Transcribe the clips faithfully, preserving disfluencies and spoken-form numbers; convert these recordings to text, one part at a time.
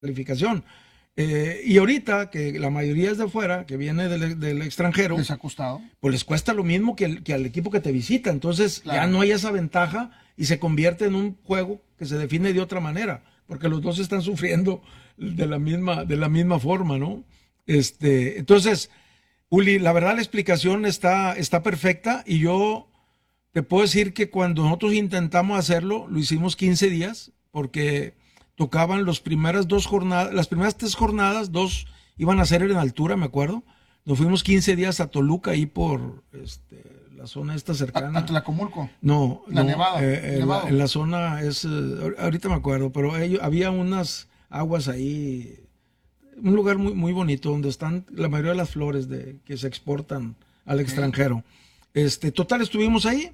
calificación. Eh, y ahorita, que la mayoría es de fuera, que viene del, del extranjero, ¿Les ha costado? Pues les cuesta lo mismo que, el, que al equipo que te visita. Entonces Claro. ya no hay esa ventaja y se convierte en un juego que se define de otra manera, porque los dos están sufriendo de la misma, de la misma forma, ¿no? Este, entonces, Uli, la verdad la explicación está, está perfecta y yo te puedo decir que cuando nosotros intentamos hacerlo, lo hicimos quince días, porque tocaban las primeras dos jornadas, las primeras tres jornadas, dos iban a ser en altura, me acuerdo. Nos fuimos quince días a Toluca, ahí por este, la zona esta cercana. ¿A, a Tlacomulco? No, La no, Nevada. eh, en, Nevado. la, en la zona es, eh, ahorita me acuerdo, pero ellos, había unas aguas ahí, un lugar muy, muy bonito donde están la mayoría de las flores de, que se exportan al Okay. extranjero. Este, total, estuvimos ahí,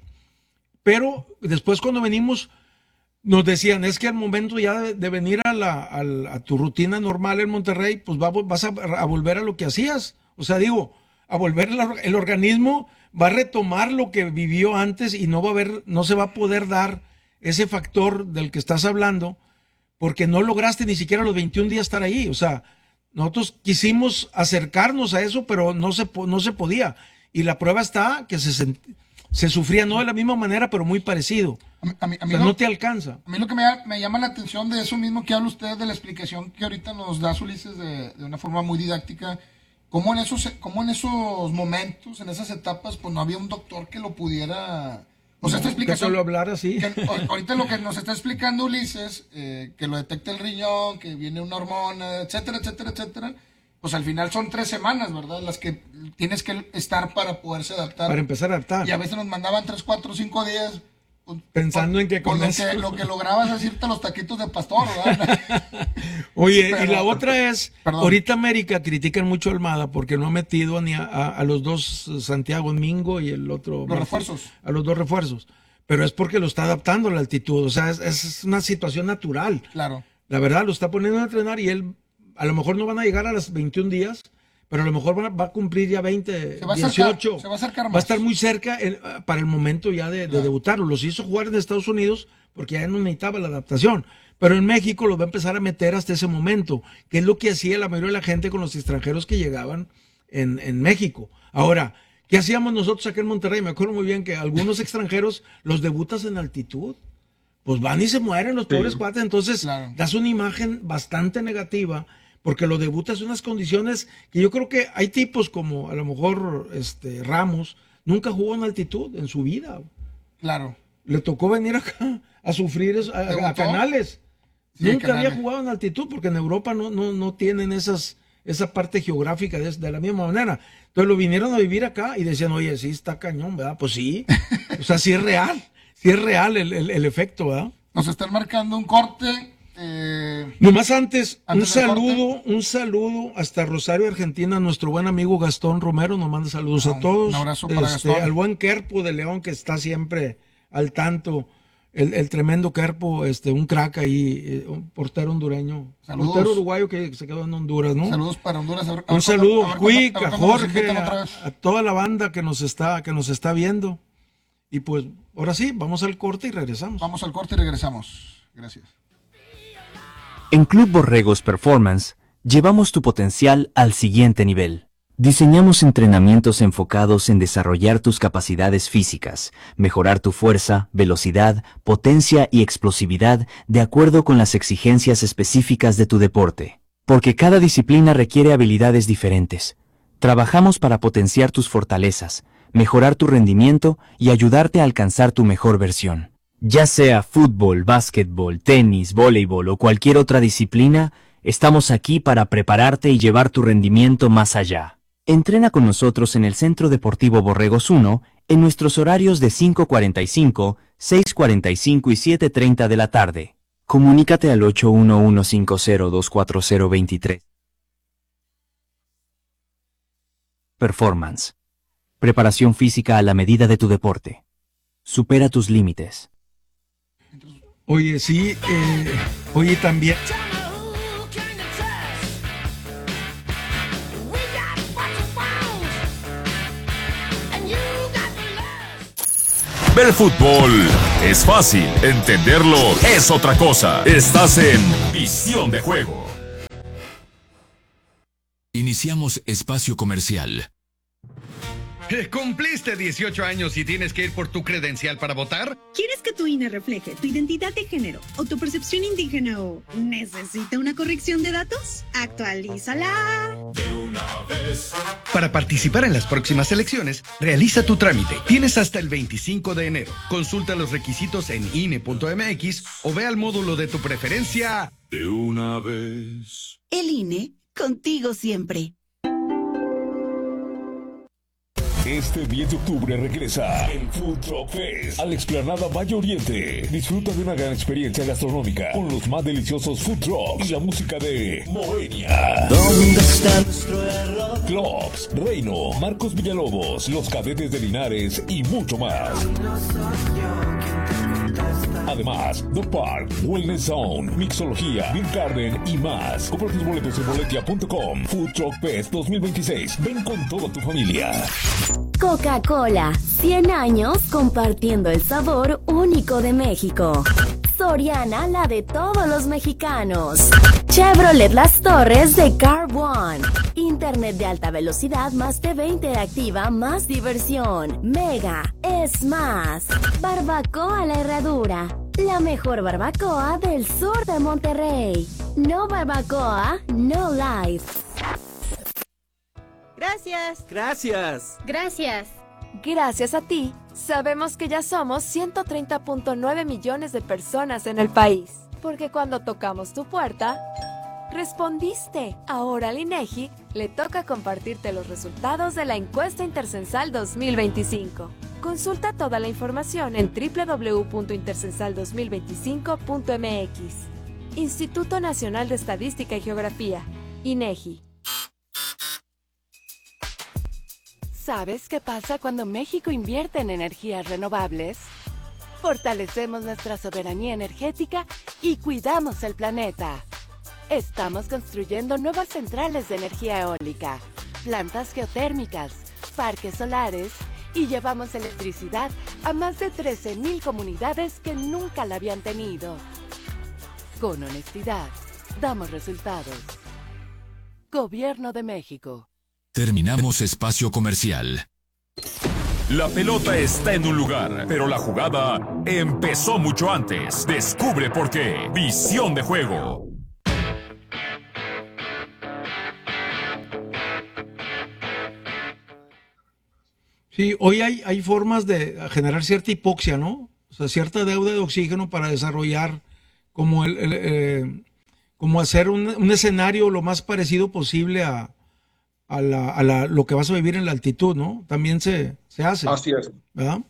pero después cuando venimos nos decían, es que al momento ya de, de venir a, la, a, la, a tu rutina normal en Monterrey, pues va, vas a, a volver a lo que hacías. O sea, digo, a volver el, el organismo va a retomar lo que vivió antes y no va a haber, no se va a poder dar ese factor del que estás hablando, porque no lograste ni siquiera los veintiún días estar ahí. O sea, nosotros quisimos acercarnos a eso, pero no se, no se podía. Y la prueba está que se sentía. Se sufría no de la misma manera, pero muy parecido. A mí, a mí, a mí o sea, lo, no te alcanza. A mí lo que me, me llama la atención de eso mismo que habla usted, de la explicación que ahorita nos da Ulises de, de una forma muy didáctica, cómo en, esos, cómo en esos momentos, en esas etapas, pues no había un doctor que lo pudiera... O sea, no, esta explicación... Que solo hablar así. Que, ahorita lo que nos está explicando Ulises, eh, que lo detecta el riñón, que viene una hormona, etcétera, etcétera, etcétera... Pues al final son tres semanas, ¿verdad? Las que tienes que estar para poderse adaptar. Para empezar a adaptar. Y a veces nos mandaban tres, cuatro, cinco días. Pues, pensando por, en que con lo eso... que lo que lograbas es irte a los taquitos de pastor, ¿verdad? Oye, Pero, y la otra es, perdón. ahorita América critican mucho a Almada porque no ha metido ni a, a, a los dos, Santiago Mingo y el otro... Los refuerzos. A los dos refuerzos. Pero es porque lo está adaptando a la altitud. O sea, es, es una situación natural. Claro. La verdad, lo está poniendo a entrenar y él, a lo mejor no van a llegar a los veintiún días, pero a lo mejor va, va a cumplir ya veinte, Se va a dieciocho. Acercar, se va a acercar más. Va a estar muy cerca el, para el momento ya de, de claro. debutarlo. Los hizo jugar en Estados Unidos porque ya no necesitaba la adaptación. Pero en México los va a empezar a meter hasta ese momento, que es lo que hacía la mayoría de la gente con los extranjeros que llegaban en, en México. Ahora, ¿qué hacíamos nosotros aquí en Monterrey? Me acuerdo muy bien que algunos extranjeros los debutas en altitud. Pues van y se mueren los pobres sí. cuates. Entonces, claro. das una imagen bastante negativa. Porque lo debutas en unas condiciones que yo creo que hay tipos como a lo mejor este Ramos, nunca jugó en altitud en su vida. Claro. Le tocó venir acá a sufrir eso, a, a Canales. Sí, nunca Canales. había jugado en altitud porque en Europa no, no, no tienen esas, esa parte geográfica de, de la misma manera. Entonces lo vinieron a vivir acá y decían, oye, sí está cañón, ¿verdad? Pues sí. O sea, sí es real. Sí es real el, el, el efecto, ¿verdad? Nos están marcando un corte. Eh, Nomás antes, antes un saludo, un saludo hasta Rosario, Argentina, nuestro buen amigo Gastón Romero, nos manda saludos un, a todos. Un abrazo para este, Gastón. Al buen Kerpo de León, que está siempre al tanto, el, el tremendo Kerpo, este, un crack ahí, un portero hondureño, saludos. portero uruguayo que se quedó en Honduras, ¿no? Saludos para Honduras. A ver, un saludo a Quick, a, a, Jorge, a, a toda la banda que nos está, que nos está viendo. Y pues, ahora sí, vamos al corte y regresamos. Vamos al corte y regresamos. Gracias. En Club Borregos Performance, llevamos tu potencial al siguiente nivel. Diseñamos entrenamientos enfocados en desarrollar tus capacidades físicas, mejorar tu fuerza, velocidad, potencia y explosividad de acuerdo con las exigencias específicas de tu deporte. Porque cada disciplina requiere habilidades diferentes. Trabajamos para potenciar tus fortalezas, mejorar tu rendimiento y ayudarte a alcanzar tu mejor versión. Ya sea fútbol, básquetbol, tenis, voleibol o cualquier otra disciplina, estamos aquí para prepararte y llevar tu rendimiento más allá. Entrena con nosotros en el Centro Deportivo Borregos uno en nuestros horarios de cinco cuarenta y cinco, seis cuarenta y cinco y siete treinta de la tarde. Comunícate al ocho uno uno cinco cero dos cuatro cero dos tres. Performance. Preparación física a la medida de tu deporte. Supera tus límites. Oye, sí, eh, oye también. Ver fútbol es fácil, entenderlo es otra cosa. Estás en Visión de Juego. Iniciamos espacio comercial. ¿Cumpliste dieciocho años y tienes que ir por tu credencial para votar? ¿Quieres que tu I N E refleje tu identidad de género o tu percepción indígena o necesita una corrección de datos? ¡Actualízala! De una vez. Para participar en las próximas elecciones, realiza tu trámite. Tienes hasta el veinticinco de enero. Consulta los requisitos en I N E punto M X o ve al módulo de tu preferencia. De una vez. El I N E, contigo siempre. Este diez de octubre regresa el Food Truck Fest a la explanada Valle Oriente. Disfruta de una gran experiencia gastronómica con los más deliciosos food trucks y la música de Moenia. ¿Dónde está nuestro error? Clubs, Reino, Marcos Villalobos, Los Cadetes de Linares y mucho más. Además, The Park, Wellness Zone, Mixología, Beer Garden y más. Compra tus boletos en boletia punto com. Food Truck Fest dos mil veintiséis. Ven con toda tu familia. Coca-Cola, cien años compartiendo el sabor único de México. Soriana, la de todos los mexicanos. Chevrolet Las Torres de Car One. Internet de alta velocidad más T V interactiva más diversión. Mega es más. Barbacoa La Herradura. La mejor barbacoa del sur de Monterrey. No barbacoa, no life. Gracias. Gracias. Gracias. Gracias a ti, sabemos que ya somos ciento treinta punto nueve millones de personas en el país. Porque cuando tocamos tu puerta, respondiste. Ahora al INEGI le toca compartirte los resultados de la encuesta intercensal dos mil veinticinco. Consulta toda la información en doble u doble u doble u punto intercensal dos mil veinticinco punto M X. Instituto Nacional de Estadística y Geografía, INEGI. ¿Sabes qué pasa cuando México invierte en energías renovables? Fortalecemos nuestra soberanía energética y cuidamos el planeta. Estamos construyendo nuevas centrales de energía eólica, plantas geotérmicas, parques solares y llevamos electricidad a más de trece mil comunidades que nunca la habían tenido. Con honestidad, damos resultados. Gobierno de México. Terminamos espacio comercial. La pelota está en un lugar, pero la jugada empezó mucho antes. Descubre por qué. Visión de juego. Sí, hoy hay, hay formas de generar cierta hipoxia, ¿no? O sea, cierta deuda de oxígeno para desarrollar como el, el eh, como hacer un, un escenario lo más parecido posible a A, la, a la, lo que vas a vivir en la altitud, ¿no? También se, se hace. Así es. ¿Verdad?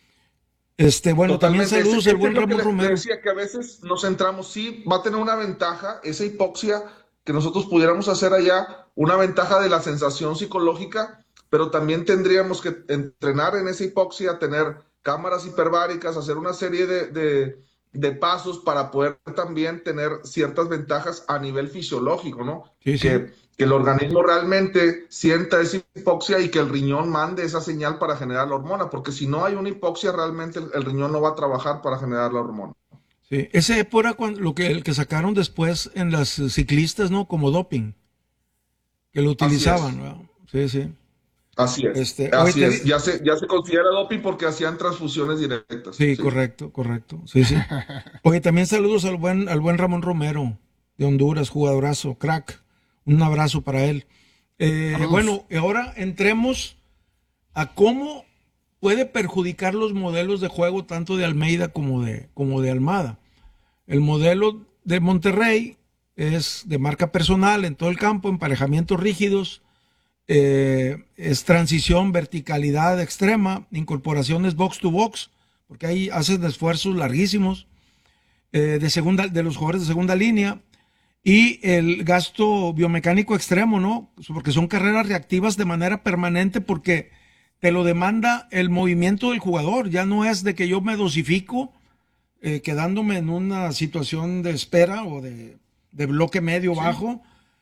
Este, bueno, Totalmente. también saludos al buen Ramón Romero. Decía que a veces nos centramos, sí, va a tener una ventaja, esa hipoxia que nosotros pudiéramos hacer allá, una ventaja de la sensación psicológica, pero también tendríamos que entrenar en esa hipoxia, tener cámaras hiperbáricas, hacer una serie de, de, de pasos para poder también tener ciertas ventajas a nivel fisiológico, ¿no? Sí, sí. Que, que el organismo realmente sienta esa hipoxia y que el riñón mande esa señal para generar la hormona, porque si no hay una hipoxia, realmente el, el riñón no va a trabajar para generar la hormona. Sí, ese era cuando, lo que, el que sacaron después en las ciclistas, ¿no? Como doping, que lo utilizaban, ¿no? Sí, sí. Así es, este, así te... es. Ya se, ya se considera doping porque hacían transfusiones directas. Sí, sí, correcto, correcto. Sí, sí. Oye, también saludos al buen, al buen Ramón Romero, de Honduras, jugadorazo, crack. Un abrazo para él. Eh, bueno, ahora entremos a cómo puede perjudicar los modelos de juego tanto de Almeida como de, como de Almada. El modelo de Monterrey es de marca personal en todo el campo, emparejamientos rígidos, eh, es transición, verticalidad extrema, incorporaciones box to box, porque ahí hacen esfuerzos larguísimos, eh, de, segunda, de los jugadores de segunda línea, y el gasto biomecánico extremo, ¿no? Porque son carreras reactivas de manera permanente porque te lo demanda el movimiento del jugador. Ya no es de que yo me dosifico eh, quedándome en una situación de espera o de, de bloque medio bajo.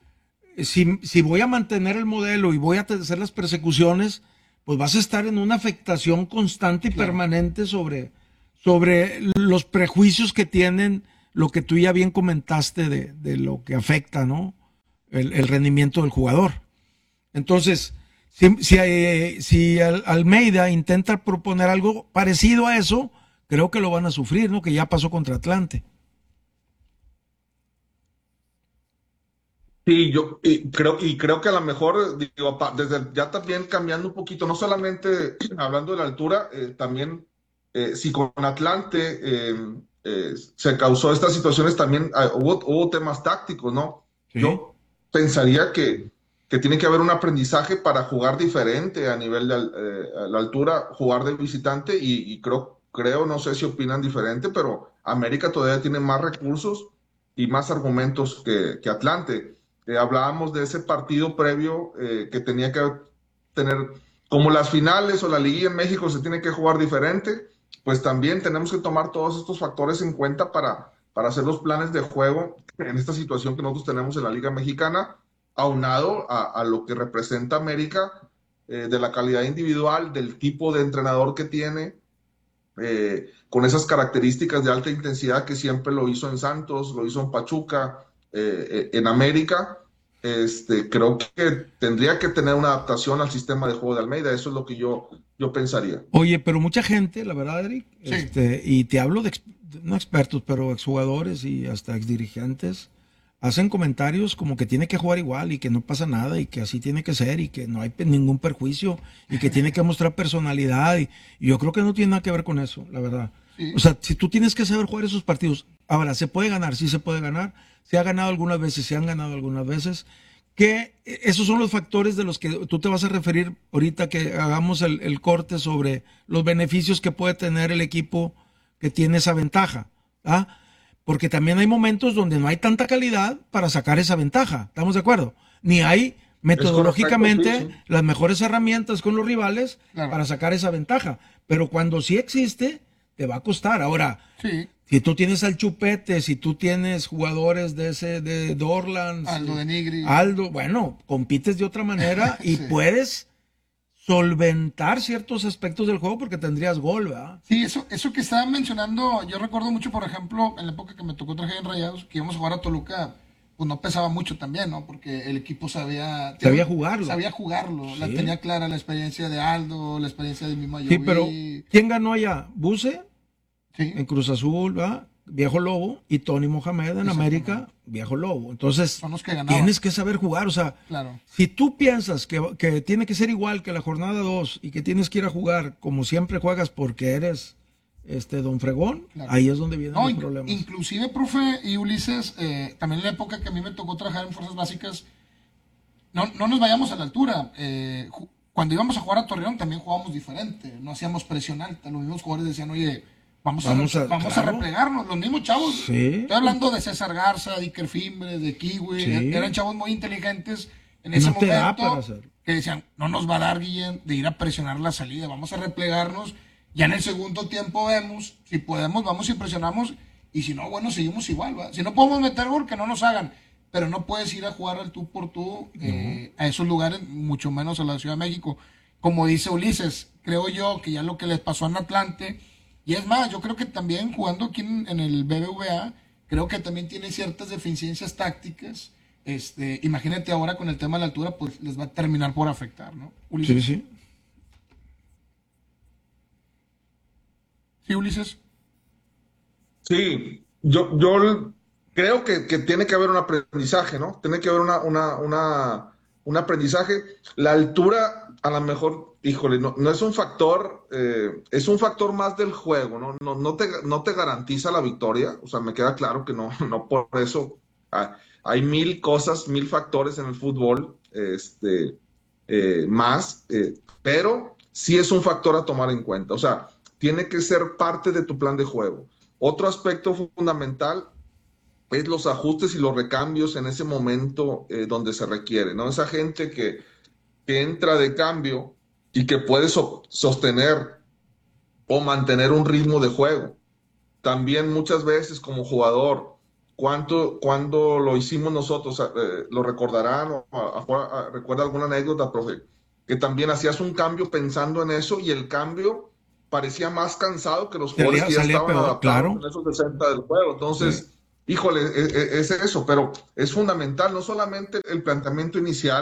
Si, si voy a mantener el modelo y voy a hacer las persecuciones, pues vas a estar en una afectación constante y claro. permanente sobre, sobre los prejuicios que tienen, lo que tú ya bien comentaste de, de lo que afecta, ¿no? El, el rendimiento del jugador. Entonces, si, si, eh, si Al- Almeida intenta proponer algo parecido a eso, creo que lo van a sufrir, ¿no? Que ya pasó contra Atlante. Sí, yo y creo, y creo que a lo mejor, digo, pa- desde ya también cambiando un poquito, no solamente hablando de la altura, eh, también eh, si con Atlante eh, eh, se causó estas situaciones, también ah, hubo, hubo temas tácticos, ¿no? Sí. Yo pensaría que, que tiene que haber un aprendizaje para jugar diferente a nivel de al- eh, a la altura, jugar de visitante, y, y creo, creo, no sé si opinan diferente, pero América todavía tiene más recursos y más argumentos que, que Atlante. Eh, hablábamos de ese partido previo eh, que tenía que tener, como las finales o la liguilla en México se tiene que jugar diferente, pues también tenemos que tomar todos estos factores en cuenta para, para hacer los planes de juego en esta situación que nosotros tenemos en la Liga Mexicana, aunado a, a lo que representa América, eh, de la calidad individual, del tipo de entrenador que tiene, eh, con esas características de alta intensidad que siempre lo hizo en Santos, lo hizo en Pachuca, eh, eh, en América. Este, creo que tendría que tener una adaptación al sistema de juego de Almeida. Eso es lo que yo, yo pensaría. Oye, pero mucha gente, la verdad, Eric, Sí. este, y te hablo de, ex- no expertos, pero exjugadores y hasta exdirigentes, hacen comentarios como que tiene que jugar igual y que no pasa nada y que así tiene que ser y que no hay pe- ningún perjuicio y que tiene que mostrar personalidad. Y, y yo creo que no tiene nada que ver con eso, la verdad. Sí. O sea, si tú tienes que saber jugar esos partidos, ahora, ¿se puede ganar? Sí se puede ganar. Se ha ganado algunas veces, se han ganado algunas veces. Que esos son los factores de los que tú te vas a referir ahorita que hagamos el, el corte sobre los beneficios que puede tener el equipo que tiene esa ventaja. ¿Ah? Porque también hay momentos donde no hay tanta calidad para sacar esa ventaja. ¿Estamos de acuerdo? Ni hay metodológicamente correcto, sí, sí. las mejores herramientas con los rivales Claro. para sacar esa ventaja. Pero cuando sí existe, te va a costar. Ahora, Sí, si tú tienes al Chupete, si tú tienes jugadores de ese, de Dorland, Aldo de Nigri. Aldo, bueno, compites de otra manera y Sí. puedes solventar ciertos aspectos del juego porque tendrías gol, ¿verdad? Sí, eso, eso que estaban mencionando, yo recuerdo mucho, por ejemplo, en la época que me tocó trabajar en Rayados, que íbamos a jugar a Toluca, pues no pesaba mucho también, ¿no? Porque el equipo sabía... Sabía jugarlo. Sabía jugarlo, la Sí. tenía clara la experiencia de Aldo, la experiencia de mismo Sí, Ayoví. pero ¿quién ganó allá? Buse Sí, en Cruz Azul, ¿verdad? Viejo Lobo, y Tony Mohamed en América, Viejo Lobo. Entonces, son los que ganaban. tienes que saber jugar, o sea, Claro. si tú piensas que, que tiene que ser igual que la jornada dos y que tienes que ir a jugar como siempre juegas porque eres este Don Fregón, Claro. ahí es donde vienen No, los inc- problemas. inclusive, profe y Ulises, eh, también en la época que a mí me tocó trabajar en Fuerzas Básicas, no, no nos vayamos a la altura. eh, ju- cuando íbamos a jugar a Torreón también jugábamos diferente, no hacíamos presión alta. Los mismos jugadores decían, oye, vamos, Vamos a, a- vamos claro. a replegarnos. Los mismos chavos, Sí. estoy hablando de César Garza, de Iker Fimbre, de Kiwi, Sí. er- eran chavos muy inteligentes en No ese te da momento para hacer. que decían, no nos va a dar, Guillén, de ir a presionar la salida, vamos a replegarnos. Ya en el segundo tiempo vemos, si podemos, vamos y presionamos, y si no, bueno, seguimos igual, ¿va? Si no podemos meter gol, que no nos hagan, pero no puedes ir a jugar al tú por tú eh, a esos lugares, mucho menos a la Ciudad de México. Como dice Ulises, creo yo que ya lo que les pasó en Atlante, y es más, yo creo que también jugando aquí en, en el B B V A, creo que también tiene ciertas deficiencias tácticas. Este, imagínate ahora con el tema de la altura, pues les va a terminar por afectar, ¿no? Ulises. Sí, sí. Sí, Ulises. Sí, yo, yo creo que, que tiene que haber un aprendizaje, ¿no? Tiene que haber una, una, una, un aprendizaje. La altura, a lo mejor, híjole, no, no es un factor, eh, es un factor más del juego, ¿no? No, no te, no te garantiza la victoria, o sea, me queda claro que no, no por eso. ah, hay mil cosas, mil factores en el fútbol, este, eh, más, eh, pero sí es un factor a tomar en cuenta. O sea, tiene que ser parte de tu plan de juego. Otro aspecto fundamental es los ajustes y los recambios en ese momento eh, donde se requiere, ¿no? Esa gente que, que entra de cambio y que puede so- sostener o mantener un ritmo de juego. También muchas veces como jugador, ¿cuánto, cuando lo hicimos nosotros? Eh, ¿Lo recordarán? O, a- a- a- ¿Recuerda alguna anécdota, profe? Que también hacías un cambio pensando en eso y el cambio parecía más cansado que los Salía- jugadores que ya salía estaban peor, adaptados claro. en esos sesenta del juego. Entonces, Sí. híjole, es, es- es eso, pero es fundamental no solamente el planteamiento inicial,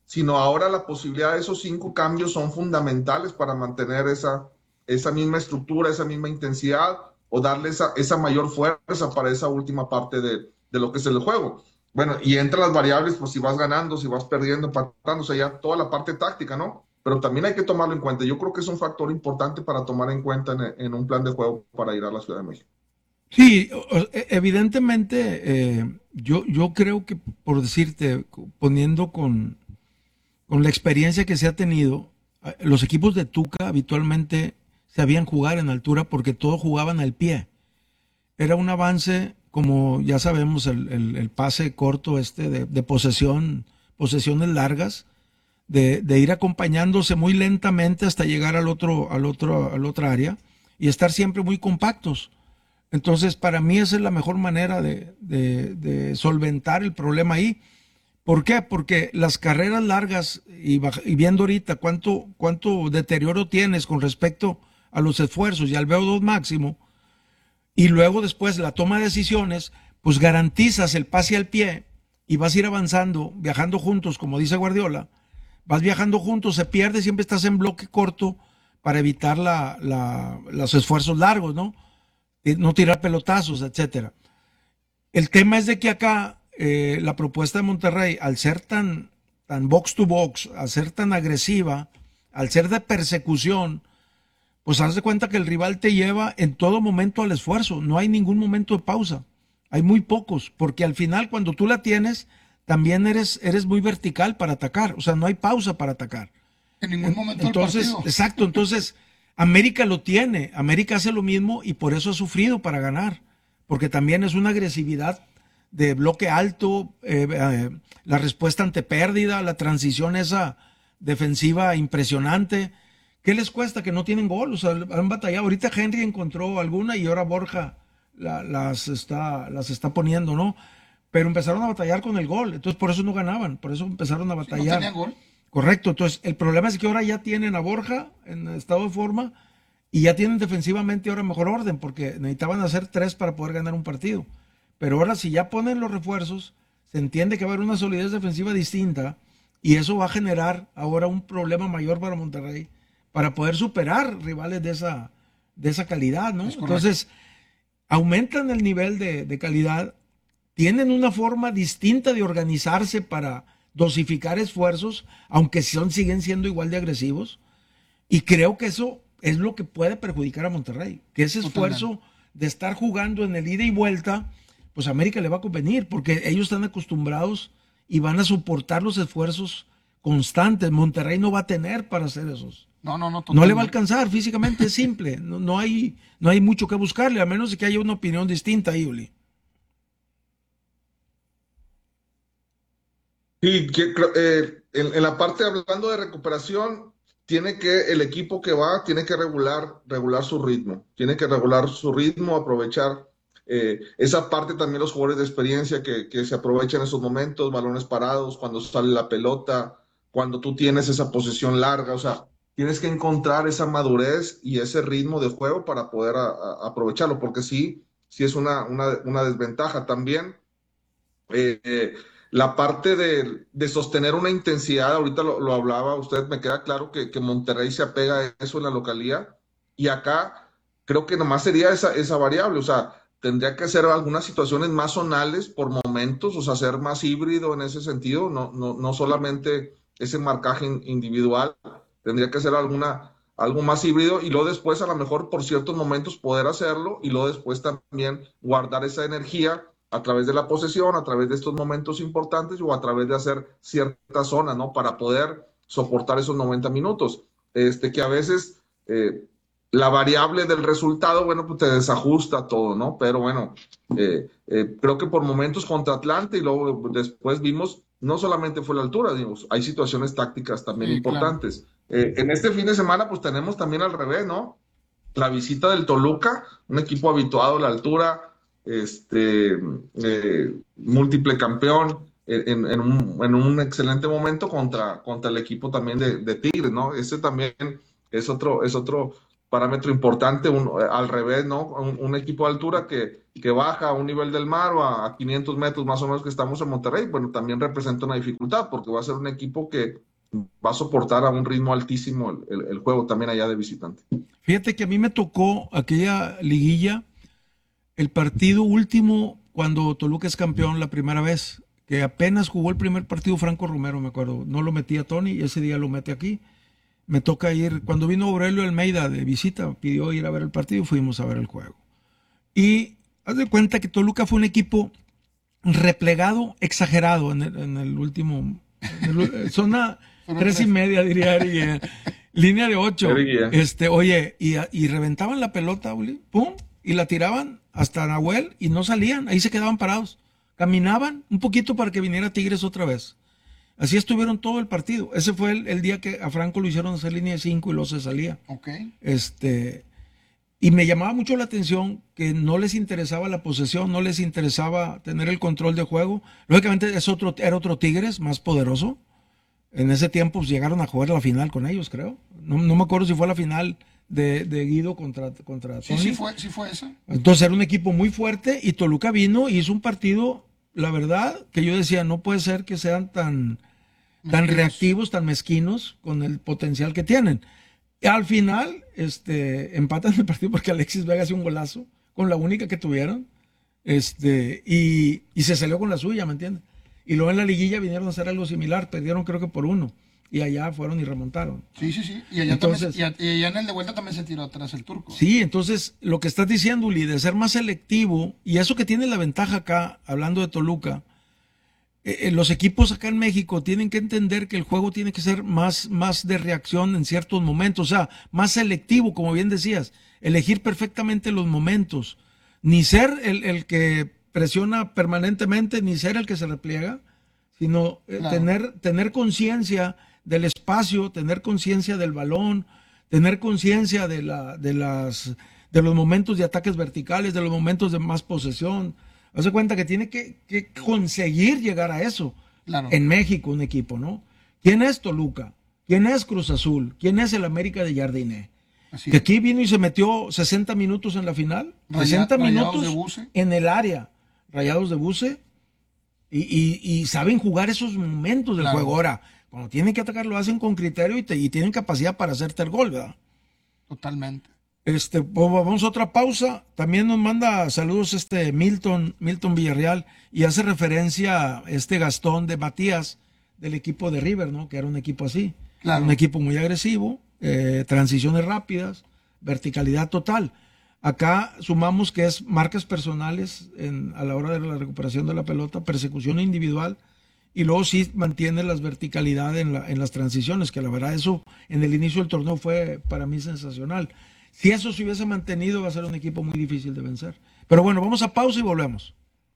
sino ahora la posibilidad de esos cinco cambios son fundamentales para mantener esa, esa misma estructura, esa misma intensidad, o darle esa, esa mayor fuerza para esa última parte de, de lo que es el juego. Bueno, y entre las variables, pues si vas ganando, si vas perdiendo, empatando, o sea, ya toda la parte táctica, ¿no? Pero también hay que tomarlo en cuenta. Yo creo que es un factor importante para tomar en cuenta en, en un plan de juego para ir a la Ciudad de México. Sí, evidentemente, eh, yo, yo creo que, por decirte, poniendo con, con la experiencia que se ha tenido, los equipos de Tuca habitualmente sabían jugar en altura porque todos jugaban al pie. Era un avance, como ya sabemos, el, el, el pase corto este de, de posesión, posesiones largas, de, de ir acompañándose muy lentamente hasta llegar al otro, al otro, al otra área y estar siempre muy compactos. Entonces, para mí esa es la mejor manera de, de, de solventar el problema ahí. ¿Por qué? Porque las carreras largas, y, y viendo ahorita cuánto, cuánto deterioro tienes con respecto a los esfuerzos y al V O dos máximo, y luego después la toma de decisiones, pues garantizas el pase al pie y vas a ir avanzando, viajando juntos, como dice Guardiola, vas viajando juntos, se pierde, siempre estás en bloque corto para evitar la, la, los esfuerzos largos, ¿no? No tirar pelotazos, etcétera. El tema es de que acá eh, la propuesta de Monterrey, al ser tan, tan box to box, al ser tan agresiva, al ser de persecución, pues haz de cuenta que el rival te lleva en todo momento al esfuerzo. No hay ningún momento de pausa. Hay muy pocos, porque al final cuando tú la tienes, también eres, eres muy vertical para atacar. O sea, no hay pausa para atacar. En ningún momento entonces, del partido. Exacto, entonces América lo tiene. América hace lo mismo y por eso ha sufrido para ganar. Porque también es una agresividad de bloque alto, eh, eh, la respuesta ante pérdida, la transición esa defensiva impresionante. ¿Qué les cuesta? Que no tienen gol, o sea, han batallado. Ahorita Henry encontró alguna y ahora Borja la, las, está, las está poniendo, ¿no? Pero empezaron a batallar con el gol, entonces por eso no ganaban, por eso empezaron a batallar. Sí, no tenían gol. Correcto, entonces el problema es que ahora ya tienen a Borja en estado de forma y ya tienen defensivamente ahora mejor orden, porque necesitaban hacer tres para poder ganar un partido. Pero ahora si ya ponen los refuerzos, se entiende que va a haber una solidez defensiva distinta y eso va a generar ahora un problema mayor para Monterrey, para poder superar rivales de esa, de esa calidad, ¿no? Entonces, aumentan el nivel de, de calidad, tienen una forma distinta de organizarse para dosificar esfuerzos, aunque son, siguen siendo igual de agresivos, y creo que eso es lo que puede perjudicar a Monterrey, que ese esfuerzo de estar jugando en el ida y vuelta, pues a América le va a convenir, porque ellos están acostumbrados y van a soportar los esfuerzos constantes. Monterrey no va a tener para hacer esos. No, no, no. No le va a alcanzar, físicamente es simple. No, no, hay, no hay mucho que buscarle, a menos de que haya una opinión distinta ahí, Uli. Sí, que, eh, en, en la parte hablando de recuperación, tiene que, el equipo que va, tiene que regular, regular su ritmo. Tiene que regular su ritmo, aprovechar eh, esa parte también los jugadores de experiencia que, que se aprovechan en esos momentos, balones parados, cuando sale la pelota, cuando tú tienes esa posesión larga, o sea, tienes que encontrar esa madurez y ese ritmo de juego para poder a, a aprovecharlo, porque sí, sí es una, una, una desventaja también. Eh, eh, la parte de, de sostener una intensidad, ahorita lo, lo hablaba usted, me queda claro que, que Monterrey se apega a eso en la localía, y acá creo que nomás sería esa, esa variable, o sea, tendría que ser algunas situaciones más zonales por momentos, o sea, ser más híbrido en ese sentido, no, no, no solamente ese marcaje individual, tendría que ser alguna, algo más híbrido, y luego después a lo mejor por ciertos momentos poder hacerlo, y luego después también guardar esa energía a través de la posesión, a través de estos momentos importantes o a través de hacer cierta zona, ¿no? Para poder soportar esos noventa minutos. Este, que a veces eh, la variable del resultado, bueno, pues te desajusta todo, ¿no? Pero bueno, eh, eh, creo que por momentos contra Atlante y luego después vimos, no solamente fue la altura, digamos, hay situaciones tácticas también Sí, importantes. Eh, en este fin de semana, pues tenemos también al revés, ¿no? La visita del Toluca, un equipo habituado a la altura, este, eh, múltiple campeón, en, en, un, en un excelente momento contra, contra el equipo también de, de Tigres, ¿no? Ese también es otro, es otro parámetro importante, un, al revés, ¿no? Un, un equipo de altura que, que baja a un nivel del mar o a, a quinientos metros más o menos que estamos en Monterrey, bueno, también representa una dificultad porque va a ser un equipo que va a soportar a un ritmo altísimo el, el, el juego también allá de visitante. Fíjate que a mí me tocó aquella liguilla, el partido último cuando Toluca es campeón la primera vez, que apenas jugó el primer partido Franco Romero, me acuerdo, no lo metí a Tony y ese día lo mete aquí. Me toca ir, cuando vino Aurelio Almeida de visita, pidió ir a ver el partido, fuimos a ver el juego. Y haz de cuenta que Toluca fue un equipo replegado, exagerado en el, en el último, en el, zona tres y media diría Ari, línea de ocho. Este, oye, y, y reventaban la pelota, Uli, pum, y la tiraban hasta Nahuel y no salían, ahí se quedaban parados. Caminaban un poquito para que viniera Tigres otra vez. Así estuvieron todo el partido. Ese fue el, el día que a Franco lo hicieron hacer línea de cinco y luego se salía. Okay. Este, y me llamaba mucho la atención que no les interesaba la posesión, no les interesaba tener el control de juego. Lógicamente es otro, era otro Tigres más poderoso. En ese tiempo pues, llegaron a jugar la final con ellos, creo. No, no me acuerdo si fue la final de, de Guido contra, contra Tony. Sí, sí fue, sí fue esa. Entonces era un equipo muy fuerte y Toluca vino y hizo un partido, la verdad, que yo decía, no puede ser que sean tan... tan mezquinos. reactivos, tan mezquinos con el potencial que tienen. Y al final, este, empatan el partido porque Alexis Vega hace un golazo con la única que tuvieron, este, y, y se salió con la suya, ¿me entiendes? Y luego en la liguilla vinieron a hacer algo similar, perdieron creo que por uno, y allá fueron y remontaron. Sí, sí, sí, y allá, entonces, también, y allá en el de vuelta también se tiró atrás el turco. Sí, entonces, lo que estás diciendo, Uli, de ser más selectivo, y eso que tiene la ventaja acá, hablando de Toluca, Eh, los equipos acá en México tienen que entender que el juego tiene que ser más, más de reacción en ciertos momentos, o sea, más selectivo, como bien decías, elegir perfectamente los momentos, ni ser el, el que presiona permanentemente, ni ser el que se repliega, sino eh, claro. tener, tener conciencia del espacio, tener conciencia del balón, tener conciencia de, la, de, las, de los momentos de ataques verticales, de los momentos de más posesión. Hace cuenta que tiene que, que conseguir llegar a eso. Claro. En México, un equipo, ¿no? ¿Quién es Toluca? ¿Quién es Cruz Azul? ¿Quién es el América de Jardiné? Así que aquí vino y se metió sesenta minutos en la final. Raya, sesenta minutos de buce. En el área. Rayados de buce. Y, y, y saben jugar esos momentos del claro. juego. Ahora, cuando tienen que atacar, lo hacen con criterio y, te, y tienen capacidad para hacerte el gol, ¿verdad? Totalmente. Este, pues vamos a otra pausa. También nos manda saludos este Milton, Milton Villarreal, y hace referencia a este Gastón de Matías del equipo de River, ¿no? Que era un equipo así. Claro. Un equipo muy agresivo, eh, transiciones rápidas, verticalidad total. Acá sumamos que es marcas personales en, a la hora de la recuperación de la pelota, persecución individual, y luego sí mantiene las verticalidades en, la, en las transiciones, que la verdad eso en el inicio del torneo fue para mí sensacional. Si eso se hubiese mantenido, va a ser un equipo muy difícil de vencer. Pero bueno, vamos a pausa y volvemos.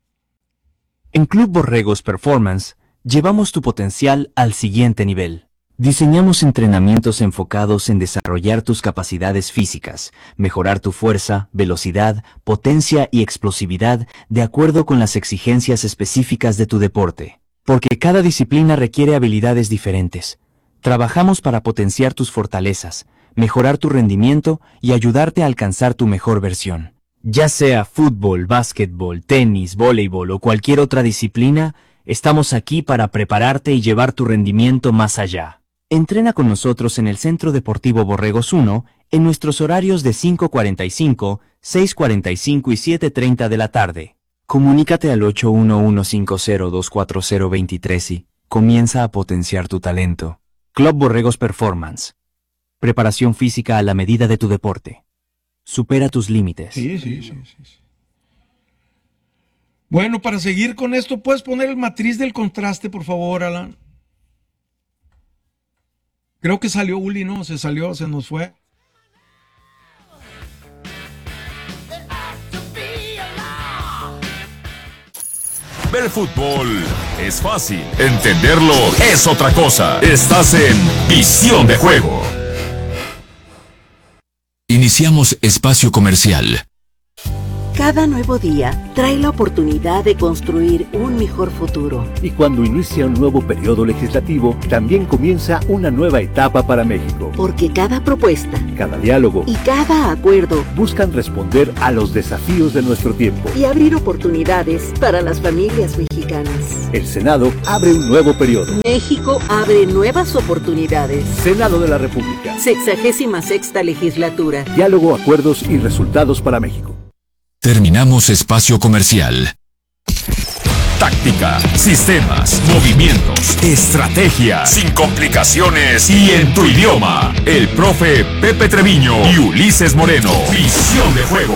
En Club Borregos Performance, llevamos tu potencial al siguiente nivel. Diseñamos entrenamientos enfocados en desarrollar tus capacidades físicas, mejorar tu fuerza, velocidad, potencia y explosividad de acuerdo con las exigencias específicas de tu deporte. Porque cada disciplina requiere habilidades diferentes. Trabajamos para potenciar tus fortalezas, mejorar tu rendimiento y ayudarte a alcanzar tu mejor versión. Ya sea fútbol, básquetbol, tenis, voleibol o cualquier otra disciplina, estamos aquí para prepararte y llevar tu rendimiento más allá. Entrena con nosotros en el Centro Deportivo Borregos uno en nuestros horarios de cinco cuarenta y cinco, seis cuarenta y cinco y siete treinta de la tarde. Comunícate al ocho uno uno cinco cero dos cuatro cero dos tres y comienza a potenciar tu talento. Club Borregos Performance. Preparación física a la medida de tu deporte. Supera tus límites. Sí, sí, sí, sí, sí. Bueno, para seguir con esto, ¿puedes poner el matriz del contraste, por favor, Alan? Creo que salió Uli, ¿no? Se salió, se nos fue. Ver fútbol es fácil. Entenderlo es otra cosa. Estás en Visión de Juego. Iniciamos espacio comercial. Cada nuevo día trae la oportunidad de construir un mejor futuro. Y cuando inicia un nuevo periodo legislativo, también comienza una nueva etapa para México. Porque cada propuesta, cada diálogo y cada acuerdo buscan responder a los desafíos de nuestro tiempo y abrir oportunidades para las familias mexicanas. El Senado abre un nuevo periodo. México abre nuevas oportunidades. Senado de la República. Sexagésima sexta legislatura. Diálogo, acuerdos y resultados para México. Terminamos espacio comercial. Táctica, sistemas, movimientos, estrategias, sin complicaciones y en tu idioma. El profe Pepe Treviño y Ulises Moreno. Visión de juego.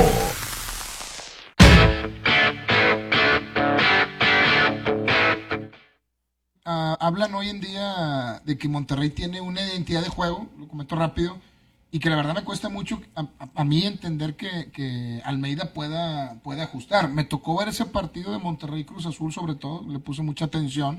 Uh, hablan hoy en día de que Monterrey tiene una identidad de juego, lo comento rápido, y que la verdad me cuesta mucho a, a, a mí entender que, que Almeida pueda, pueda ajustar. Me tocó ver ese partido de Monterrey Cruz Azul, sobre todo, le puse mucha atención,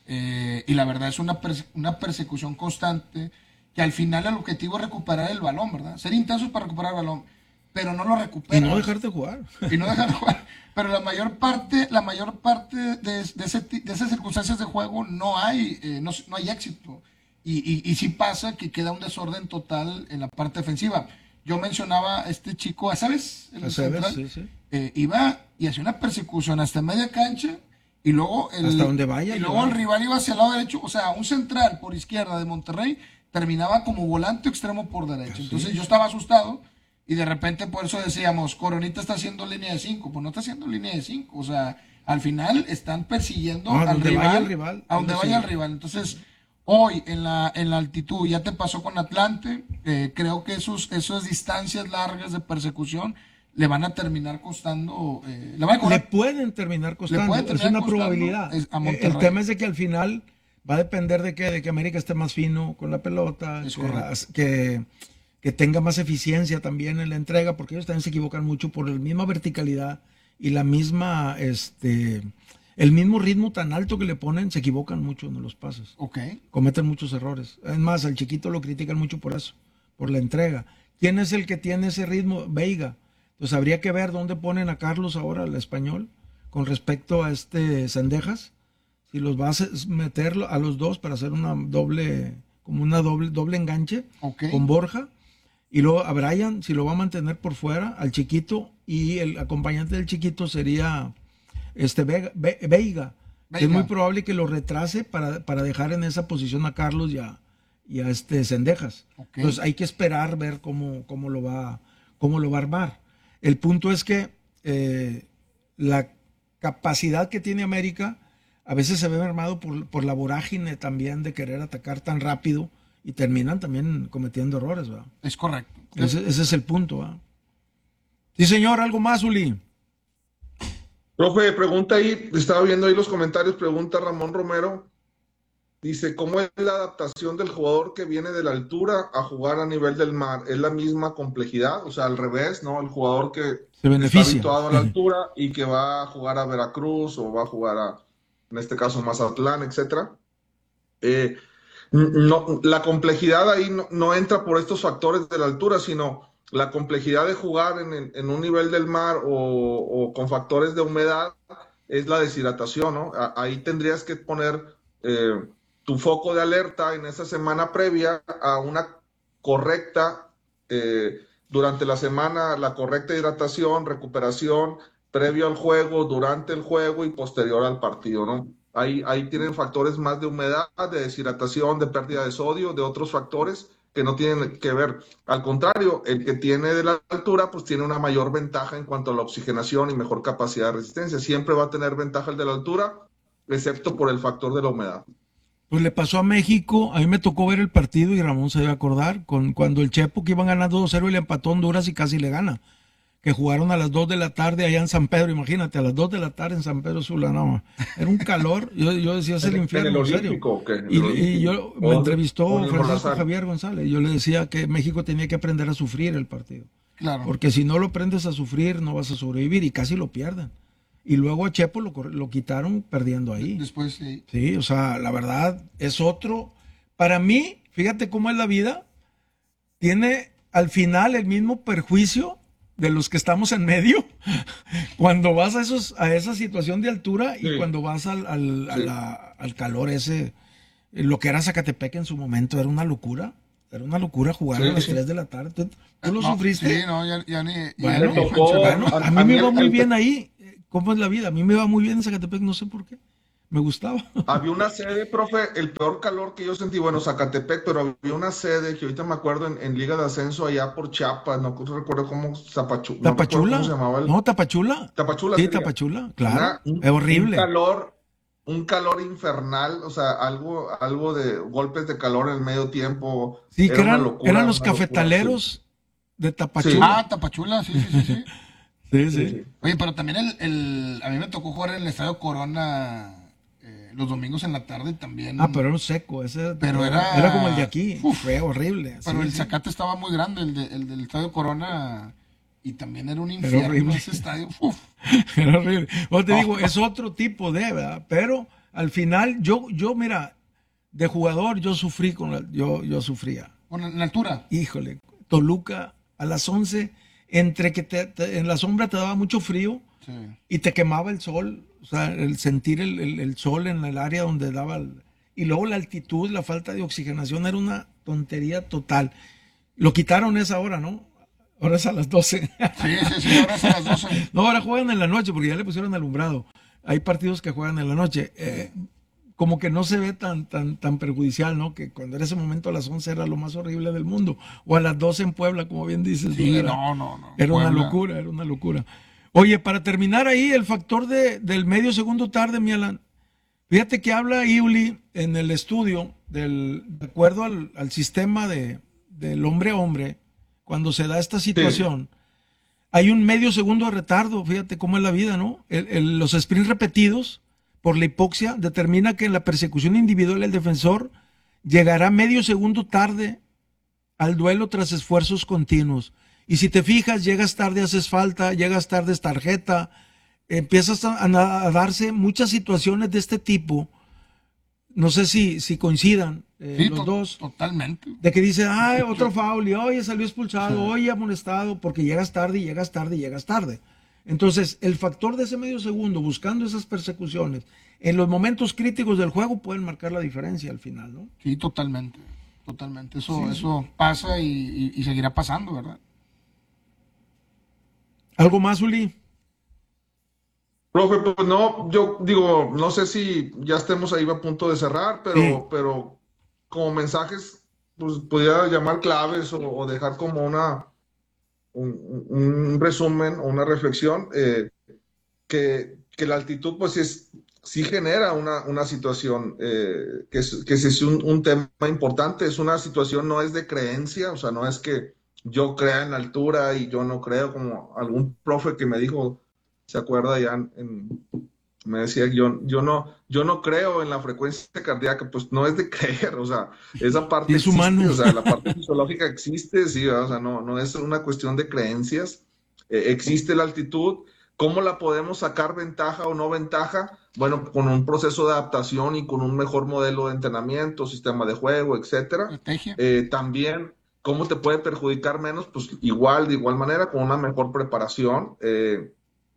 eh, y la verdad es una, perse una persecución constante, que al final el objetivo es recuperar el balón, ¿verdad? Ser intensos para recuperar el balón, pero no lo recuperan. Y no dejarte jugar. Y no dejar de jugar. Pero la mayor parte, la mayor parte de, de, ese, de esas circunstancias de juego no hay, eh, no, no hay éxito. Y, y, y sí pasa que queda un desorden total en la parte defensiva. Yo mencionaba a este chico, ¿sabes? El Aceves, sí, sí. Eh, iba y hacía una persecución hasta media cancha y luego el, hasta donde vaya. Y luego el rival iba hacia el lado derecho. O sea, un central por izquierda de Monterrey terminaba como volante o extremo por derecha. Así Entonces es. Yo estaba asustado y de repente por eso decíamos, Coronita está haciendo línea de cinco. Pues no está haciendo línea de cinco. O sea, al final están persiguiendo no, al rival, vaya el rival. A donde vaya el rival. Entonces... Hoy en la, en la altitud, ya te pasó con Atlante, eh, creo que esos, esas distancias largas de persecución le van a terminar costando. Eh, le, van a le pueden terminar costando, pueden terminar es una probabilidad. Es el tema es de que al final va a depender de que, de que América esté más fino con la pelota, que, que, que tenga más eficiencia también en la entrega, porque ellos también se equivocan mucho por la misma verticalidad y la misma... este el mismo ritmo tan alto que le ponen, se equivocan mucho en los pases. Okay. Cometen muchos errores. Es más, al chiquito lo critican mucho por eso, por la entrega. ¿Quién es el que tiene ese ritmo? Veiga. Entonces habría que ver dónde ponen a Carlos ahora, el español, con respecto a este Cendejas. Si los va a meter a los dos para hacer una doble, como una doble, doble enganche okay. con Borja. Y luego a Brian, si lo va a mantener por fuera, al chiquito, y el acompañante del chiquito sería... Este Vega, Ve, Veiga. Veiga. Es muy probable que lo retrase para, para dejar en esa posición a Carlos y a, y a este Cendejas. Okay. Entonces hay que esperar ver cómo, cómo, lo va, cómo lo va a armar. El punto es que eh, la capacidad que tiene América a veces se ve armado por, por la vorágine también de querer atacar tan rápido y terminan también cometiendo errores, ¿verdad? Es correcto. Ese, ese es el punto, ¿verdad? Sí, señor, ¿algo más, Uli? Profe, pregunta ahí, estaba viendo ahí los comentarios, pregunta Ramón Romero, dice, ¿cómo es la adaptación del jugador que viene de la altura a jugar a nivel del mar? ¿Es la misma complejidad? O sea, al revés, ¿no? El jugador que Se beneficia. está habituado a la altura y que va a jugar a Veracruz o va a jugar a, en este caso, Mazatlán, etcétera. Eh, no, la complejidad ahí no, no entra por estos factores de la altura, sino... La complejidad de jugar en, el, en un nivel del mar o, o con factores de humedad es la deshidratación, ¿no? Ahí tendrías que poner eh, tu foco de alerta en esa semana previa a una correcta, eh, durante la semana, la correcta hidratación, recuperación, previo al juego, durante el juego y posterior al partido, ¿no? Ahí, ahí tienen factores más de humedad, de deshidratación, de pérdida de sodio, de otros factores que no tienen que ver. Al contrario, el que tiene de la altura, pues tiene una mayor ventaja en cuanto a la oxigenación y mejor capacidad de resistencia. Siempre va a tener ventaja el de la altura, excepto por el factor de la humedad. Pues le pasó a México, a mí me tocó ver el partido y Ramón se debe acordar, con, cuando el Chepo que iban ganando dos cero y le empató a Honduras y casi le gana. Que jugaron a las dos de la tarde allá en San Pedro, imagínate, a las dos de la tarde en San Pedro Sula, no, era un calor, yo, yo decía, es el infierno, ¿En el en serio. Olímpico, ¿qué? Y, y yo me entrevistó Francisco Morazán. Javier González, yo le decía que México tenía que aprender a sufrir el partido. Claro. Porque si no lo aprendes a sufrir, no vas a sobrevivir, y casi lo pierden. Y luego a Chepo lo, lo quitaron perdiendo ahí. Después sí. Sí, o sea, la verdad es otro. Para mí, fíjate cómo es la vida, tiene al final el mismo perjuicio de los que estamos en medio, cuando vas a esos a esa situación de altura y Sí. cuando vas al, al, a Sí. la- al calor ese, lo que era Zacatepec en su momento, era una locura. Era una locura jugar Sí, a las sí. tres de la tarde. ¿Tú, tú lo No, sufriste? Sí, no, ya, ya ni... ya Bueno, ni Me tocó- mencionar. bueno, a, a- mí a me mí iba el- muy el- bien ahí. ¿Cómo es la vida? A mí me va muy bien en Zacatepec, no sé por qué. Me gustaba. Había una sede, profe, el peor calor que yo sentí, bueno, Zacatepec, pero había una sede que ahorita me acuerdo en, en Liga de Ascenso allá por Chiapas, no recuerdo cómo, Zapachu- no recuerdo ¿Tapachula? cómo se llamaba el... No, Tapachula. Tapachula Sí, sería. Tapachula, claro. Una- un, es horrible. Un calor, un calor infernal, o sea, algo, algo de golpes de calor en el medio tiempo. Sí, que Era una eran, locura, eran los una locura, cafetaleros de Tapachula. Ah, Tapachula, sí, sí, sí, sí. Sí, sí. sí. Sí, sí. Oye, pero también el, el... A mí me tocó jugar en el Estadio Corona eh, los domingos en la tarde también. Ah, pero era un seco. Ese, Pero era- era como el de aquí. Uf. Fue horrible. Pero sí, el sí. Zacate estaba muy grande, el, de- el del Estadio Corona, y también era un Era infierno horrible. ese estadio. Uf. Era horrible. O te Oh. digo, es otro tipo de, ¿verdad? Pero al final, yo, yo, mira, de jugador, yo sufrí con la, yo, yo sufría. Bueno, en la altura. Híjole, Toluca a las once, entre que te- te- en la sombra te daba mucho frío Sí. y te quemaba el sol, o sea, el sentir el, el- el sol en el área donde daba, el- y luego la altitud, la falta de oxigenación era una tontería total. Lo quitaron esa hora, ¿no? Ahora es a las doce. Sí, sí, sí, ahora es a las doce. No, ahora juegan en la noche porque ya le pusieron alumbrado. Hay partidos que juegan en la noche. Eh, como que no se ve tan, tan, tan perjudicial, ¿no? Que cuando era ese momento a las once era lo más horrible del mundo. O a las doce en Puebla, como bien dices. Sí, era, no, no, no. Era una Puebla. locura, era una locura. Oye, para terminar ahí, el factor de, del medio segundo tarde, mi Alan. Fíjate que habla Iuli en el estudio, del, de acuerdo al, al sistema de, del hombre a hombre, cuando se da esta situación, hay un medio segundo de retardo. Fíjate cómo es la vida, ¿no? El- el- los sprints repetidos por la hipoxia determina que en la persecución individual el defensor llegará medio segundo tarde al duelo tras esfuerzos continuos. Y si te fijas, llegas tarde, haces falta, llegas tarde, es tarjeta, empiezas a, a darse muchas situaciones de este tipo. No sé si, si coincidan eh, Sí, los to- dos. Totalmente. De que dice, ay, otro foul, y oye, salió expulsado, oye, amonestado, porque llegas tarde y llegas tarde y llegas tarde. Entonces, el factor de ese medio segundo, buscando esas persecuciones, en los momentos críticos del juego pueden marcar la diferencia al final, ¿no? Sí, totalmente. Totalmente. Eso, Sí. eso pasa y, y- y seguirá pasando, ¿verdad? ¿Algo más, Uli? Profe, pues no, yo digo, no sé si ya estemos ahí a punto de cerrar, pero, Sí. pero como mensajes, pues podría llamar claves o, o dejar como una un, un resumen o una reflexión, eh, que, que la altitud pues es, sí genera una, una situación, eh, que, es, que sí es un, un tema importante, es una situación, no es de creencia, o sea, no es que yo crea en la altura y yo no creo, como algún profe que me dijo, se acuerda ya en, en- me decía, yo, yo no, yo no creo en la frecuencia cardíaca, pues no es de creer, o sea, esa parte Es existe, humano. o sea, la parte fisiológica existe, sí, o sea, no, no es una cuestión de creencias, eh, existe la altitud. ¿Cómo la podemos sacar ventaja o no ventaja? Bueno, con un proceso de adaptación y con un mejor modelo de entrenamiento, sistema de juego, etcétera. Estrategia. Eh, también, ¿cómo te puede perjudicar menos? Pues igual, de igual manera, con una mejor preparación. Eh,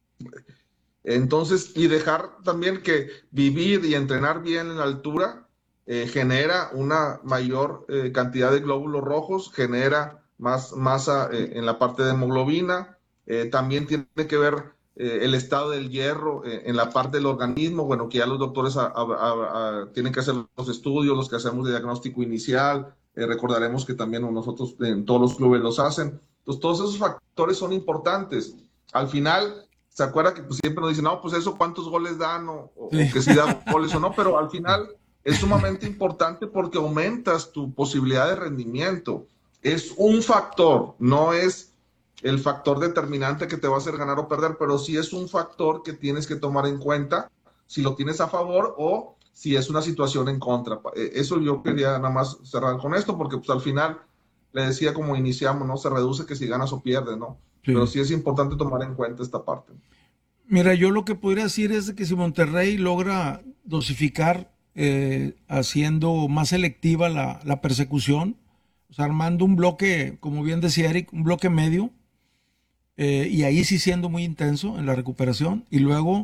entonces, y dejar también que vivir y entrenar bien en la altura eh, genera una mayor eh, cantidad de glóbulos rojos, genera más masa eh, en la parte de hemoglobina, eh, también tiene que ver eh, el estado del hierro eh, en la parte del organismo, bueno, que ya los doctores a- a- a- a- tienen que hacer los estudios, los que hacemos de diagnóstico inicial, eh, recordaremos que también nosotros en todos los clubes los hacen. Entonces, todos esos factores son importantes. Al final, ¿se acuerda que pues, siempre nos dicen, no, pues eso cuántos goles dan o, o- Sí. o que si da goles o no? Pero al final es sumamente importante porque aumentas tu posibilidad de rendimiento. Es un factor, no es el factor determinante que te va a hacer ganar o perder, pero sí es un factor que tienes que tomar en cuenta si lo tienes a favor o si es una situación en contra. Eh, Eso yo quería nada más cerrar con esto, porque pues al final, le decía como iniciamos, ¿no? Se reduce que si ganas o pierdes, ¿no? Sí. Pero sí es importante tomar en cuenta esta parte. Mira, yo lo que podría decir es de que si Monterrey logra dosificar eh, haciendo más selectiva la, la persecución, o sea, armando un bloque, como bien decía Eric, un bloque medio, eh, y ahí sí siendo muy intenso en la recuperación, y luego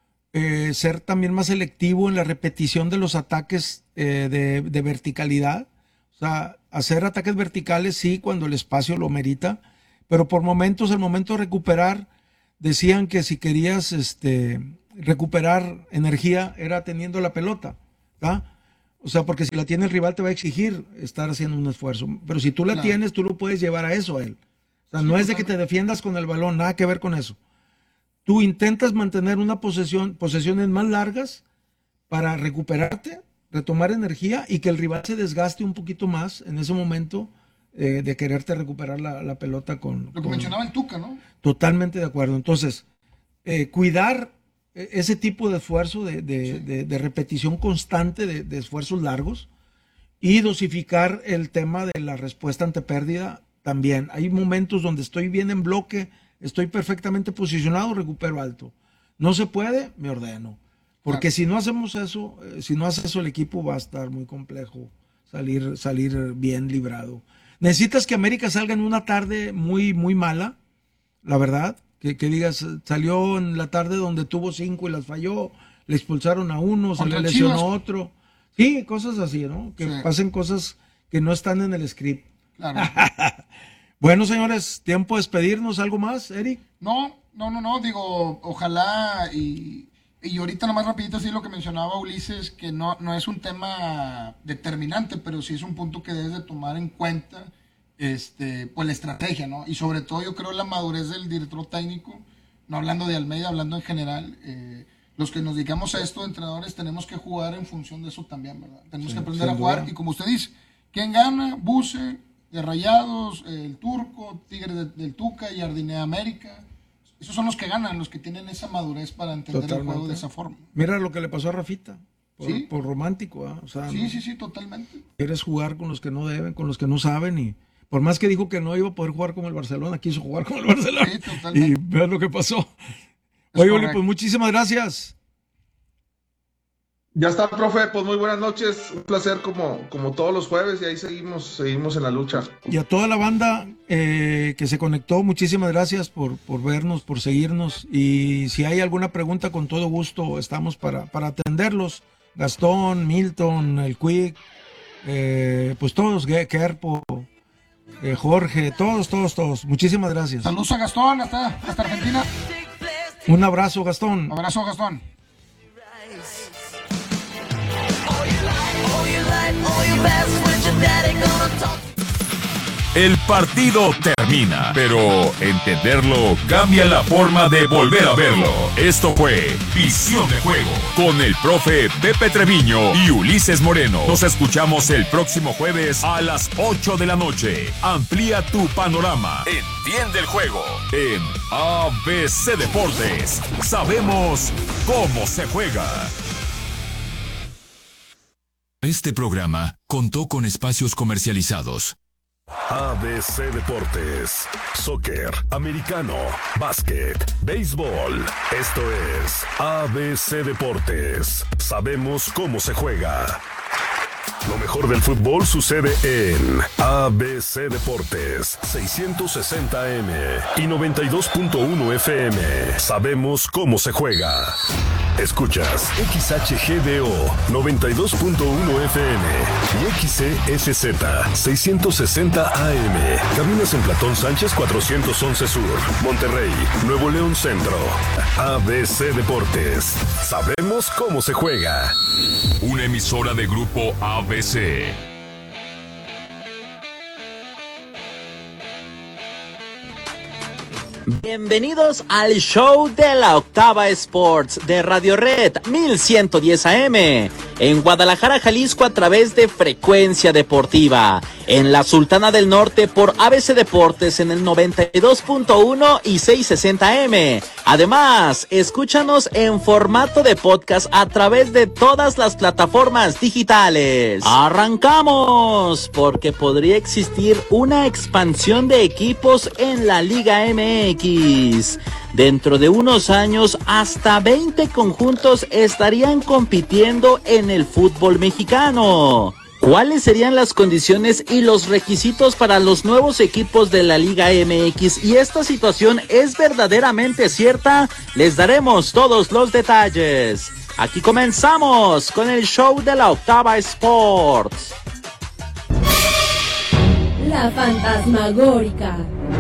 eh, ser también más selectivo en la repetición de los ataques eh, de, de verticalidad. O sea, hacer ataques verticales sí cuando el espacio lo merita, pero por momentos, al momento de recuperar, decían que si querías este, recuperar energía era teniendo la pelota, ¿verdad? O sea, porque si la tiene el rival te va a exigir estar haciendo un esfuerzo, pero si tú la claro. tienes, tú lo puedes llevar a eso a él. O sea, sí, no es de que te defiendas con el balón, nada que ver con eso. Tú intentas mantener una posesión, posesiones más largas para recuperarte, retomar energía y que el rival se desgaste un poquito más en ese momento eh, de quererte recuperar la, la pelota con... Lo que con... mencionaba el Tuca, ¿no? Totalmente de acuerdo. Entonces, eh, cuidar ese tipo de esfuerzo, de, de, sí. de, de repetición constante de, de esfuerzos largos y dosificar el tema de la respuesta ante pérdida también. Hay momentos donde estoy bien en bloque, estoy perfectamente posicionado, recupero alto. No se puede, me ordeno. Porque claro. si no hacemos eso, eh, si no hace eso el equipo va a estar muy complejo salir, salir bien librado. Necesitas que América salga en una tarde muy, muy mala, la verdad. Que, que digas, salió en la tarde donde tuvo cinco y las falló, le expulsaron a uno, se le lesionó a otro. Sí, cosas así, ¿no? Que sí. pasen cosas que no están en el script. Claro. Bueno, señores, tiempo de despedirnos. ¿Algo más, Eric? No, no, no, no. Digo, ojalá y, y ahorita nomás rapidito sí lo que mencionaba Ulises, que no, no es un tema determinante, pero sí es un punto que debes de tomar en cuenta. Este, pues la estrategia, ¿no? Y sobre todo yo creo la madurez del director técnico, no hablando de Almeida, hablando en general, eh, los que nos dedicamos a esto, entrenadores, tenemos que jugar en función de eso también, ¿verdad? Tenemos sí, que aprender a jugar duda. Y como usted dice, ¿quién gana? Buse, de Rayados, el Turco, Tigre de, del Tuca, Jardinea América. Esos son los que ganan, los que tienen esa madurez para entender totalmente. El juego de esa forma. Mira lo que le pasó a Rafita. Por, ¿Sí? por romántico, ¿eh? O sea, sí, no, sí, sí, totalmente. Quieres jugar con los que no deben, con los que no saben y por más que dijo que no iba a poder jugar con el Barcelona, quiso jugar con el Barcelona. Sí, y vean lo que pasó. Es Oye, Oli, pues muchísimas gracias. Ya está, profe. Pues muy buenas noches. Un placer como, como todos los jueves y ahí seguimos, seguimos en la lucha. Y a toda la banda eh, que se conectó, muchísimas gracias por, por vernos, por seguirnos. Y si hay alguna pregunta, con todo gusto estamos para, para atenderlos. Gastón, Milton, el Quick, eh, pues todos, Kerpo, Eh, Jorge, todos, todos, todos. Muchísimas gracias. Saludos a Gastón, hasta, hasta Argentina. Un abrazo, Gastón. Un abrazo, Gastón. El partido termina, pero entenderlo cambia la forma de volver a verlo. Esto fue Visión de Juego con el profe Pepe Treviño y Ulises Moreno. Nos escuchamos el próximo jueves a las ocho de la noche. Amplía tu panorama. Entiende el juego en A B C Deportes. Sabemos cómo se juega. Este programa contó con espacios comercializados. A B C Deportes, soccer, americano, básquet, béisbol. Esto es A B C Deportes. Sabemos cómo se juega. Lo mejor del fútbol sucede en A B C Deportes, seiscientos sesenta A M y noventa y dos punto uno F M. Sabemos cómo se juega. Escuchas X H G D O noventa y dos punto uno F M y X C S Z seiscientos sesenta A M. Caminas en Platón Sánchez cuatrocientos once Sur, Monterrey, Nuevo León Centro. A B C Deportes. Sabemos cómo se juega. Una emisora de Grupo A B C. Bienvenidos al show de la Octava Sports de Radio Red mil ciento diez A M en Guadalajara, Jalisco a través de Frecuencia Deportiva, en la Sultana del Norte por A B C Deportes en el noventa y dos punto uno y seiscientos sesenta A M. Además, escúchanos en formato de podcast a través de todas las plataformas digitales. ¡Arrancamos! Porque podría existir una expansión de equipos en la Liga M X. Dentro de unos años, hasta veinte conjuntos estarían compitiendo en el fútbol mexicano. ¿Cuáles serían las condiciones y los requisitos para los nuevos equipos de la Liga M X? ¿Y esta situación es verdaderamente cierta? Les daremos todos los detalles. Aquí comenzamos con el show de la Octava Sports. La fantasmagórica.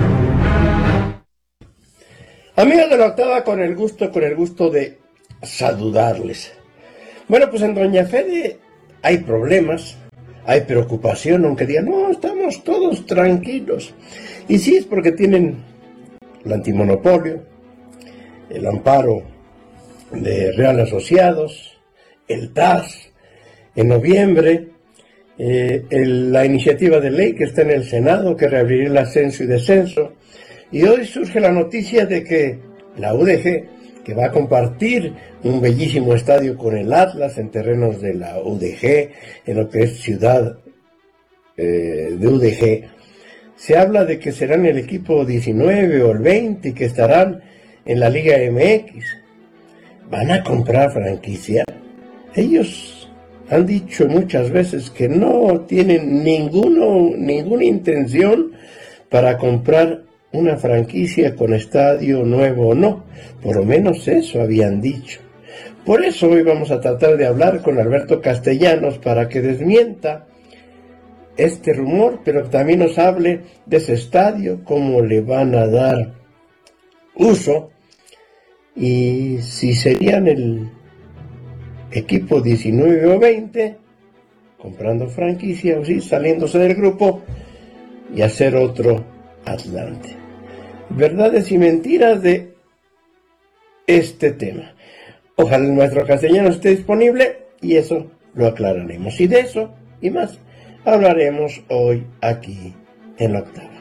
Amigos de la Octava, con el gusto, con el gusto de saludarles. Bueno, pues en Doña Fede hay problemas, hay preocupación, aunque digan, no, estamos todos tranquilos. Y sí, es porque tienen el antimonopolio, el amparo de Real Asociados, el T A S, en noviembre, eh, el, la iniciativa de ley que está en el Senado, que reabriría el ascenso y descenso, y hoy surge la noticia de que la U D G, que va a compartir un bellísimo estadio con el Atlas en terrenos de la U D G, en lo que es ciudad eh, de U D G, se habla de que serán el equipo diecinueve o el veinte y que estarán en la Liga M X. ¿Van a comprar franquicia? Ellos han dicho muchas veces que no tienen ninguno, ninguna intención para comprar una franquicia con estadio nuevo o no. Por lo menos eso habían dicho. Por eso hoy vamos a tratar de hablar con Alberto Castellanos para que desmienta este rumor, pero también nos hable de ese estadio, cómo le van a dar uso y si serían el equipo diecinueve o veinte comprando franquicia o sí saliéndose del grupo y hacer otro Atlante. Verdades y mentiras de este tema. Ojalá el maestro Castellano esté disponible y eso lo aclararemos. Y de eso y más hablaremos hoy aquí en la Octava.